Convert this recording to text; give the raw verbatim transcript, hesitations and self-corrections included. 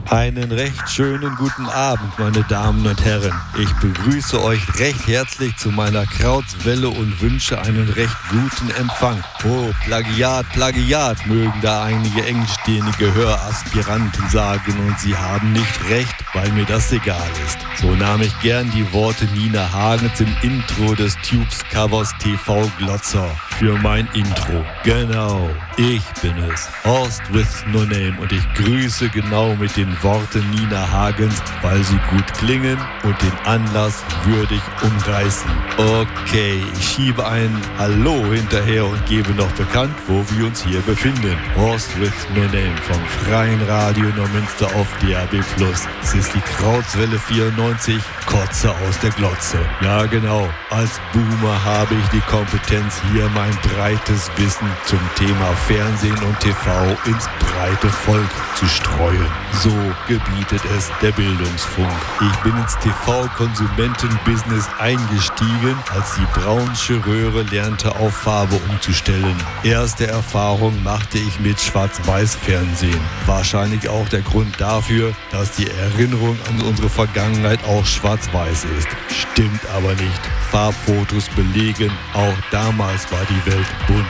Einen recht schönen guten Abend, meine Damen und Herren. Ich begrüße euch recht herzlich zu meiner Krautswelle und wünsche einen recht guten Empfang. Oh, Plagiat, Plagiat, mögen da einige engstehende Höraspiranten sagen, und sie haben nicht recht, weil mir das egal ist. So nahm ich gern die Worte Nina Hagens im Intro des Tubes-Covers T V Glotzer für mein Intro. Genau, ich bin es, Horst with No Name, und ich grüße genau mit den Worte Nina Hagens, weil sie gut klingen und den Anlass würdig umreißen. Okay, ich schiebe ein Hallo hinterher und gebe noch bekannt, wo wir uns hier befinden. Horst with No Name vom Freien Radio Neumünster auf D A B plus. Es ist die Krautswelle vierundneunzig, Kotze aus der Glotze. Ja genau, als Boomer habe ich die Kompetenz, hier mein breites Wissen zum Thema Fernsehen und T V ins breite Volk zu streuen. So gebietet es der Bildungsfunk. Ich bin ins T V-Konsumenten-Business eingestiegen, als die Braunsche Röhre lernte, auf Farbe umzustellen. Erste Erfahrung machte ich mit Schwarz-Weiß-Fernsehen. Wahrscheinlich auch der Grund dafür, dass die Erinnerung an unsere Vergangenheit auch schwarz-weiß ist. Stimmt aber nicht. Farbfotos belegen, auch damals war die Welt bunt.